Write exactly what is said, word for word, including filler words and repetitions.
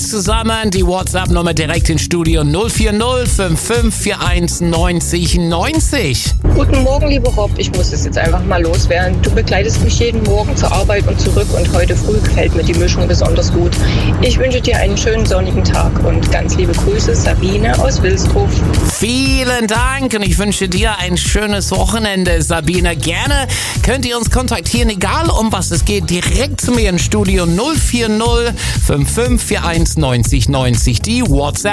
zusammen. Die WhatsApp-Nummer direkt ins Studio null vier null fünf fünf vier eins neunzig neunzig. Guten Morgen, lieber Rob. Ich muss es jetzt einfach mal loswerden. Du begleitest mich jeden Morgen zur Arbeit und zurück und heute früh gefällt mir die Mischung besonders gut. Ich wünsche dir einen schönen sonnigen Tag und ganz liebe Grüße, Sabine aus Wilsdruf. Vielen Dank und ich wünsche dir ein schönes Wochenende, Sabine. Gerne könnt ihr uns kontaktieren, egal um was es geht, direkt zu mir ins Studio null vier null fünf fünf vier eins neunzig neunzig. Die WhatsApp